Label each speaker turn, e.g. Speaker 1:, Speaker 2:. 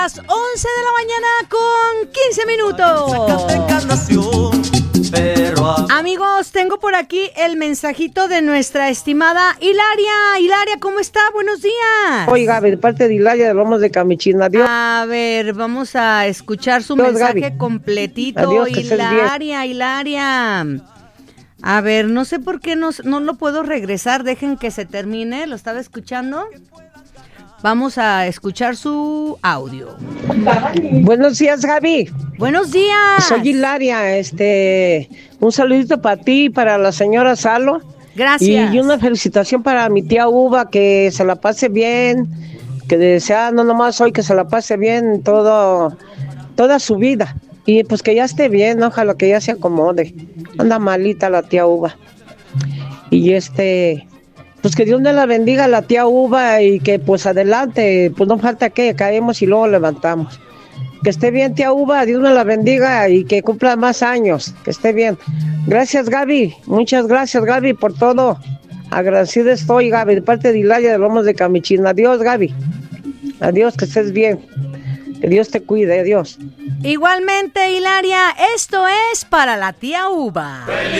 Speaker 1: Las 11 de la mañana con 15 minutos. Amigos, tengo por aquí el mensajito de nuestra estimada Hilaria. Hilaria, ¿cómo está? Buenos días.
Speaker 2: Oiga, de parte de Hilaria de Lomos de Camichín. Adiós.
Speaker 1: A ver, vamos a escuchar su
Speaker 2: Adiós,
Speaker 1: mensaje
Speaker 2: Gaby.
Speaker 1: completito.
Speaker 2: Adiós, que estés bien.
Speaker 1: Hilaria. A ver, no sé por qué no lo puedo regresar. Dejen que se termine. ¿Lo estaba escuchando? Vamos a escuchar su audio.
Speaker 2: Buenos días, Gaby.
Speaker 1: Buenos días.
Speaker 2: Soy Hilaria. Un saludito para ti y para la señora Salo.
Speaker 1: Gracias.
Speaker 2: Y una felicitación para mi tía Uva, que se la pase bien, que desea no nomás hoy, que se la pase bien toda su vida. Y pues que ya esté bien, ojalá que ya se acomode. Anda malita la tía Uva. Y pues que Dios me la bendiga a la tía Uva y que pues adelante, pues no falta que caemos y luego levantamos. Que esté bien, tía Uva, Dios me la bendiga y que cumpla más años, que esté bien. Gracias, Gaby, muchas gracias, Gaby, por todo. Agradecida estoy, Gaby, de parte de Hilaria de Lomos de Camichín. Adiós, Gaby. Adiós, que estés bien. Que Dios te cuide, adiós.
Speaker 1: Igualmente, Hilaria, esto es para la tía Uva.